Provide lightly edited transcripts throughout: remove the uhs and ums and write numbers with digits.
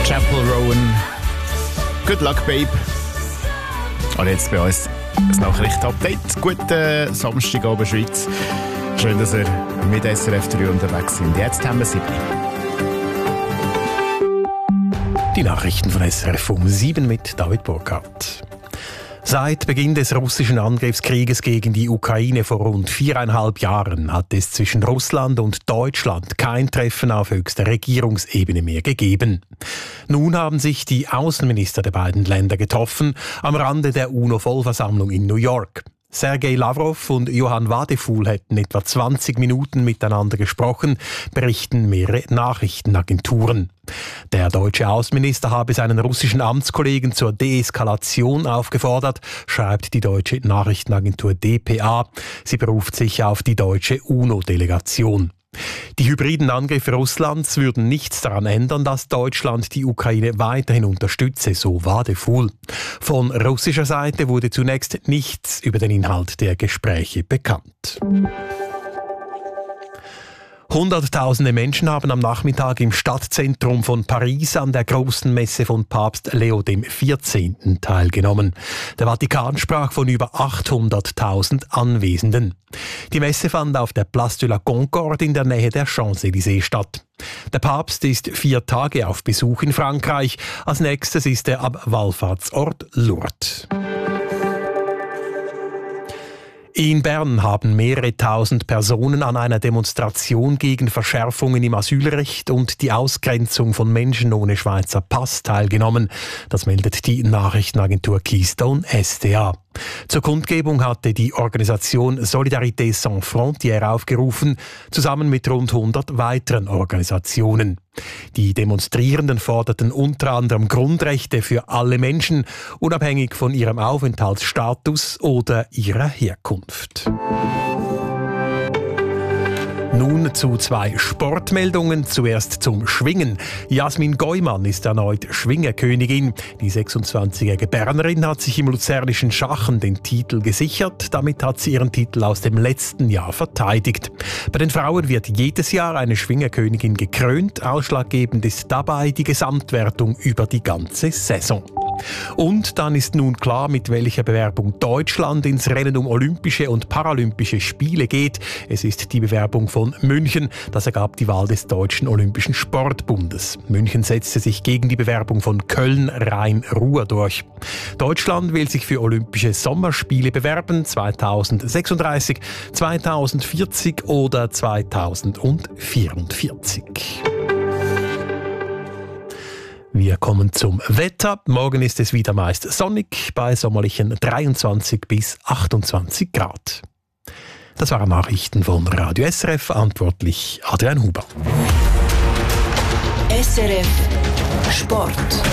Chapel Rowan. Good luck, babe. Und jetzt bei uns das Nachrichtenupdate. Guten Samstagabend, Schweiz. Schön, dass ihr mit SRF 3 unterwegs sind. Jetzt haben wir 7. Die Nachrichten von SRF um 7 mit David Burkhardt. Seit Beginn des russischen Angriffskrieges gegen die Ukraine vor rund 4,5 Jahren hat es zwischen Russland und Deutschland kein Treffen auf höchster Regierungsebene mehr gegeben. Nun haben sich die Außenminister der beiden Länder getroffen am Rande der UNO-Vollversammlung in New York. Sergei Lavrov und Johann Wadephul hätten etwa 20 Minuten miteinander gesprochen, berichten mehrere Nachrichtenagenturen. Der deutsche Außenminister habe seinen russischen Amtskollegen zur Deeskalation aufgefordert, schreibt die deutsche Nachrichtenagentur dpa. Sie beruft sich auf die deutsche UNO-Delegation. Die hybriden Angriffe Russlands würden nichts daran ändern, dass Deutschland die Ukraine weiterhin unterstütze, so Wadephul. Von russischer Seite wurde zunächst nichts über den Inhalt der Gespräche bekannt. Hunderttausende Menschen haben am Nachmittag im Stadtzentrum von Paris an der großen Messe von Papst Leo XIV. Teilgenommen. Der Vatikan sprach von über 800.000 Anwesenden. Die Messe fand auf der Place de la Concorde in der Nähe der Champs-Élysées statt. Der Papst ist 4 Tage auf Besuch in Frankreich. Als nächstes ist er am Wallfahrtsort Lourdes. In Bern haben mehrere tausend Personen an einer Demonstration gegen Verschärfungen im Asylrecht und die Ausgrenzung von Menschen ohne Schweizer Pass teilgenommen. Das meldet die Nachrichtenagentur Keystone SDA. Zur Kundgebung hatte die Organisation Solidarité Sans Frontières aufgerufen, zusammen mit rund 100 weiteren Organisationen. Die Demonstrierenden forderten unter anderem Grundrechte für alle Menschen, unabhängig von ihrem Aufenthaltsstatus oder ihrer Herkunft. Nun zu 2 Sportmeldungen. Zuerst zum Schwingen. Jasmin Geumann ist erneut Schwingerkönigin. Die 26-jährige Bernerin hat sich im luzernischen Schachen den Titel gesichert. Damit hat sie ihren Titel aus dem letzten Jahr verteidigt. Bei den Frauen wird jedes Jahr eine Schwingerkönigin gekrönt. Ausschlaggebend ist dabei die Gesamtwertung über die ganze Saison. Und dann ist nun klar, mit welcher Bewerbung Deutschland ins Rennen um Olympische und Paralympische Spiele geht. Es ist die Bewerbung von München. Das ergab die Wahl des Deutschen Olympischen Sportbundes. München setzte sich gegen die Bewerbung von Köln, Rhein-Ruhr durch. Deutschland will sich für Olympische Sommerspiele bewerben, 2036, 2040 oder 2044. Wir kommen zum Wetter. Morgen ist es wieder meist sonnig bei sommerlichen 23 bis 28 Grad. Das waren Nachrichten von Radio SRF, verantwortlich Adrian Huber. SRF Sport.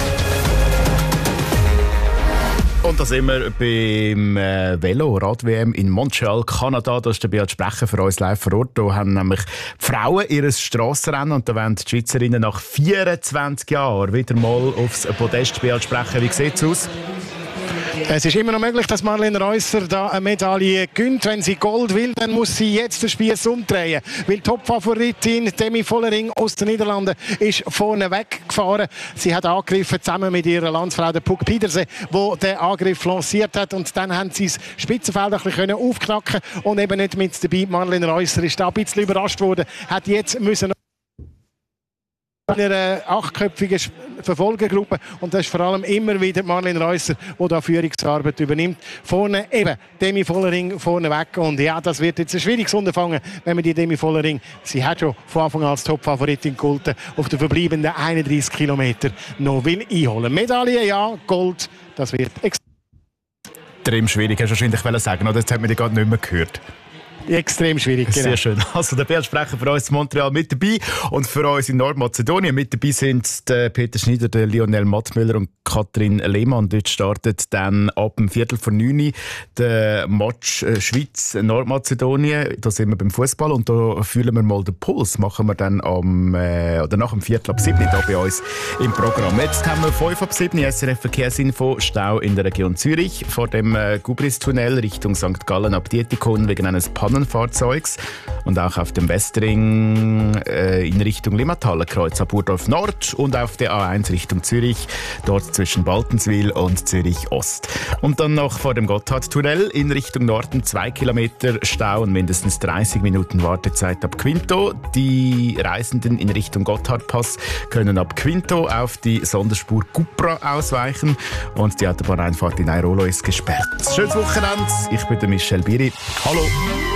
Und da sind wir beim Velo-Rad-WM in Montreal, Kanada. Da ist der Beat Sprecher für uns live vor Ort. Da haben nämlich die Frauen ihr Strassenrennen und da wollen die Schweizerinnen nach 24 Jahren wieder mal aufs Podest. Beat Sprecher, wie sieht es aus? Es ist immer noch möglich, dass Marlene Reusser da eine Medaille gönnt. Wenn sie Gold will, dann muss sie jetzt den Spieß umdrehen. Weil Topfavoritin Demi Vollering aus den Niederlanden ist vorne weggefahren. Sie hat angegriffen zusammen mit ihrer Landsfrau der Puk Pieterse, die den Angriff lanciert hat. Und dann haben sie das Spitzenfeld ein bisschen aufknacken und eben nicht mit dabei. Marlene Reusser ist da ein bisschen überrascht worden. Hat jetzt müssen einer 8-köpfigen Verfolgergruppe und das ist vor allem immer wieder Marlene Reusser, die da Führungsarbeit übernimmt. Vorne eben Demi Vollering vorne weg und ja, das wird jetzt ein schwieriges Unterfangen, wenn man die Demi Vollering, sie hat schon von Anfang an als Top-Favoritin gehalten, auf den verbleibenden 31 Kilometer noch will einholen. Medaille, ja, Gold, das wird Extrem schwierig, hast du wahrscheinlich sagen, oder? Das hat man dir gerade nicht mehr gehört. Extrem schwierig, genau. Sehr schön. Also der Beat Sprecher für uns in Montreal mit dabei und für uns in Nordmazedonien mit dabei sind der Peter Schneider, der Lionel Mattmüller und Katrin Lehmann. Dort startet dann ab dem 8:45 der Match Schweiz-Nordmazedonien. Da sind wir beim Fußball und da fühlen wir mal den Puls. Machen wir dann oder nach dem 7:15 hier bei uns im Programm. Jetzt haben wir 5:07 SRF Verkehrsinfo, Stau in der Region Zürich vor dem Gubris-Tunnel Richtung St. Gallen ab Dietikon wegen eines Panne Pannenfahrzeugs. Und auch auf dem Westring in Richtung Limmathaler Kreuz ab Burdorf Nord und auf der A1 Richtung Zürich, dort zwischen Baltenswil und Zürich Ost. Und dann noch vor dem Gotthardtunnel in Richtung Norden 2 Kilometer Stau und mindestens 30 Minuten Wartezeit ab Quinto. Die Reisenden in Richtung Gotthardpass können ab Quinto auf die Sonderspur Cupra ausweichen und die Autobahneinfahrt in Airolo ist gesperrt. Schönes Wochenende, ich bin der Michel Biri. Hallo!